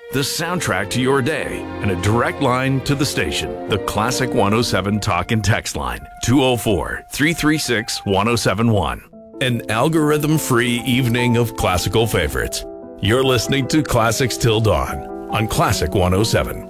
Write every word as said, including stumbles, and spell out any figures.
the soundtrack to your day, and a direct line to the station. The Classic one oh seven Talk and Text Line, two oh four, three three six, one oh seven one. An algorithm-free evening of classical favorites. You're listening to Classics Till Dawn on Classic one oh seven.